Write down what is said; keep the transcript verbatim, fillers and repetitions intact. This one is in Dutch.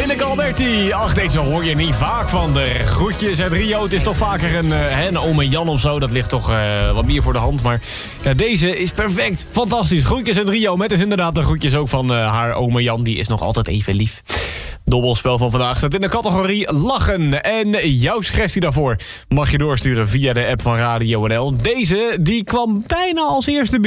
Willeke Alberti. Ach, deze hoor je niet vaak van de groetjes uit Rio. Het is toch vaker een, uh, een oom en Jan of zo. Dat ligt toch uh, wat meer voor de hand. Maar ja, deze is perfect. Fantastisch. Groetjes uit Rio. Met dus inderdaad de groetjes ook van uh, haar oom en Jan. Die is nog altijd even lief. Dobbelspel van vandaag staat in de categorie lachen. En jouw suggestie daarvoor mag je doorsturen via de app van Radio N L. Deze die kwam bijna als eerste binnen.